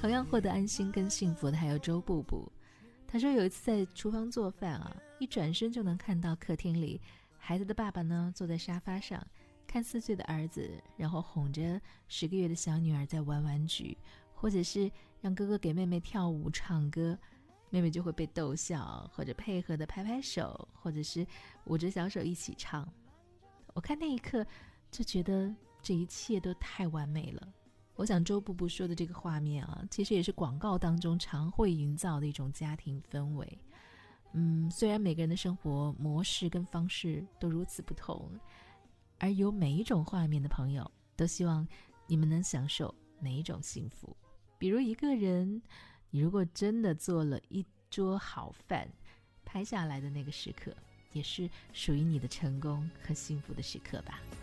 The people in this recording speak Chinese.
同样获得安心跟幸福的还有周布布。他说有一次在厨房做饭啊，一转身就能看到客厅里孩子的爸爸呢坐在沙发上看4岁的儿子，然后哄着10个月的小女儿在玩玩具，或者是让哥哥给妹妹跳舞唱歌，妹妹就会被逗笑，或者配合的拍拍手，或者是捂着小手一起唱。我看那一刻就觉得这一切都太完美了。我想周布布说的这个画面啊，其实也是广告当中常会营造的一种家庭氛围。虽然每个人的生活模式跟方式都如此不同，而有每一种画面的朋友都希望你们能享受每一种幸福。比如一个人，你如果真的做了一桌好饭，拍下来的那个时刻也是属于你的成功和幸福的时刻吧。